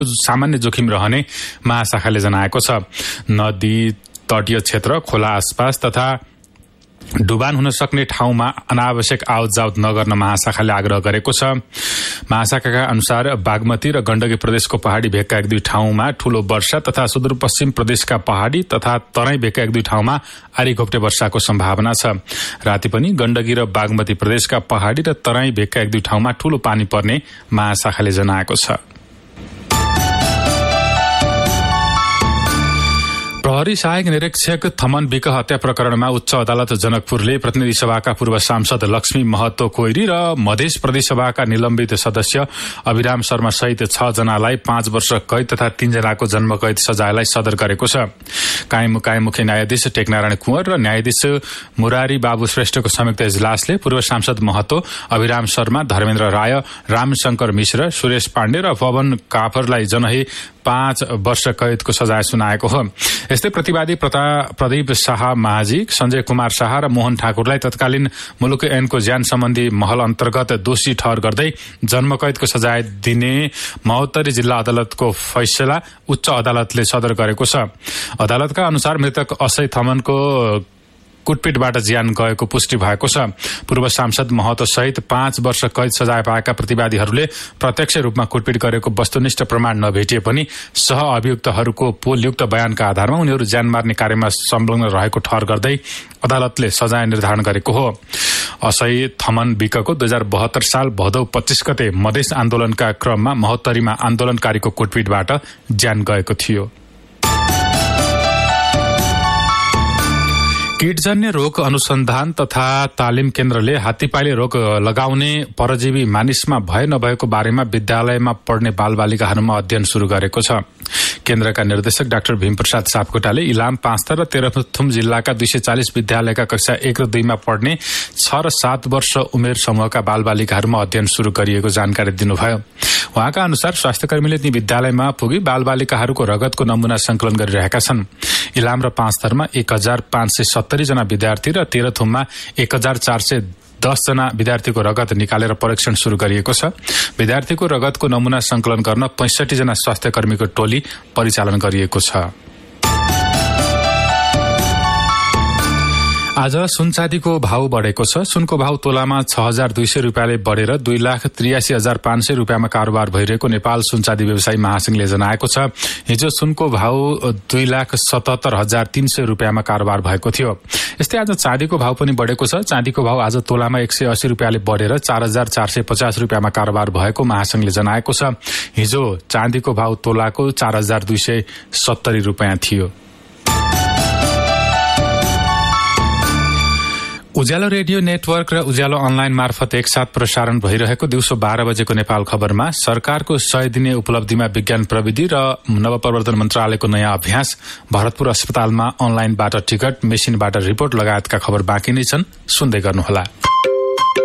सामान्य जोखिम रहने महाशाखाले जनाएको छ। नदी, तटीय क्षेत्र, खोला आसपास तथा डुबान हुन सक्ने ठाउँमा अनावश्यक आवतजावत नगर्न महाशाखाले आग्रह गरेको छ। महाशाखाका अनुसार बागमती र गण्डकी प्रदेशको पहाड़ी भेगका 1-2 ठाउँमा ठूलो वर्षा तथा सुदूरपश्चिम प्रदेशका पहाड़ी तथा तराई भेगका 1-2 ठाउँमा आरी घोप्टे वर्षाको सम्भावना छ। राति पनि गण्डकी र बागमती प्रदेशका पहाड़ी र तराई भेगका 1-2 ठाउँमा ठूलो पानी पर्ने महाशाखाले जनाएको छ। प्रहरी सहायक निरीक्षक थमन विक हत्या प्रकरणमा उच्च अदालत जनकपुरले प्रतिनिधि सभाका पूर्व सांसद लक्ष्मी महतो कोइरी र मधेस प्रदेश सभाका निलम्बित सदस्य अभिराम शर्मा सहित 6 जनालाई 5 वर्ष कैद तथा 3 जनाको जन्मकैद सजायलाई सदर गरेको छ। कायम मुख्य न्यायाधीश टेकनारायण कुँवर र न्यायाधीश मुरारी बाबु श्रेष्ठको संयुक्त इजलासले पूर्व सांसद महतो, अभिराम शर्मा, धर्मेन्द्र राय, रामशंकर मिश्र, सुरेश पाण्डे र पवन काफरलाई जनही 5 वर्ष कैदको सजाय सुनाएको हो। यस्तै प्रतिवादी प्रदीप शाह महाजी, संजय कुमार शाह र मोहन ठाकुरलाई तत्कालीन मुलुक ऐनको ज्यान सम्बन्धी महल अन्तर्गत दोषी ठहर गर्दै जन्मकैदको सजाय दिने महोत्तरी जिल्ला अदालतको फैसला उच्च अदालतले सदर गरेको छ। अदालतका अनुसार मृतक असै थमनको कुटपिटबाट ज्यान गएको पुष्टि भएको छ। पूर्व सांसद महतो सहित 5 वर्ष कैद सजाय पाएका प्रतिवादीहरूले प्रत्यक्ष रूपमा कुटपिट गरेको वस्तुनिष्ठ प्रमाण नभेटिए पनि सह अभियुक्तहरूको पोलयुक्त बयानका आधारमा उनीहरू ज्यान मार्ने कार्यमा संलग्न रहेको ठहर गर्दै अदालतले सजाय निर्धारण गरेको हो। असै थमन विकको 2072 साल भदौ 25 गते मधेस आन्दोलनका क्रममा महोत्तरीमा आन्दोलनकारीको कुटपिटबाट ज्यान गएको थियो। कीटजन्य रोग अनुसन्धान तथा तालिम केन्द्रले हात्तीपाइले रोग लगाउने परजीवी मानिसमा भए नभएको बारेमा विद्यालयमा पढ्ने बालबालिकाहरूमा अध्ययन शुरू गरेको छ। केन्द्रका निर्देशक डाक्टर भीमप्रसाद सापकोटाले इलाम, पाँचथर र तेह्रथुम जिल्लाका 240 विद्यालयका कक्षा 1 र 2 मा पढ्ने 6 र 7 वर्ष उमेर समूहका बालबालिकाहरूमा अध्ययन शुरू गरिएको जानकारी दिनुभयो। उहाँका अनुसार स्वास्थ्यकर्मीले ती विद्यालयमा पुगी बालबालिकाहरूको रगतको नमूना संकलन गरिरहेका छन्। इलाम र पाँचथरमा 1570 जना विद्यार्थी र तेह्रथुममा 1410 जना विद्यार्थीको रगत निकालेर परीक्षण शुरू गरिएको छ। विद्यार्थीको रगतको नमूना संकलन गर्न 65 जना स्वास्थ्यकर्मीको टोली परिचालन गरिएको छ। आज सुनचाँदीको भाव बढेको छ। सुनको भाव तोलामा 6200 रुपियाँले बढेर 2,83,500 रुपियाँमा कारोबार भइरहेको नेपाल सुनचाँदी व्यवसायी महासंघले जनाएको छ। हिजो सुनको भाव 2,77,300 रुपियाँमा कारोबार भएको थियो। यस्तै आज चाँदीको भाव पनि बढेको छ। चाँदीको भाव आज तोलामा 180 रुपियाँले बढेर 4,450 रुपियाँमा कारोबार भएको महासंघले जनाएको छ। हिजो चाँदीको भाव तोलाको 4,270 रुपियाँ थियो। उज्यालो रेडियो नेटवर्क र उज्यालो अनलाइन मार्फत एकसाथ प्रसारण भइरहेको दिउँसो 12 बजेको नेपाल खबरमा सरकारको 100 दिने उपलब्धिमा विज्ञान प्रविधि र नवप्रवर्धन मन्त्रालयको नयाँ अभ्यास, भरतपुर अस्पतालमा अनलाइनबाट टिकट, मेसिनबाट रिपोर्ट लगायतका खबर बाँकी नै छन्। सुन्दै गर्नुहोला।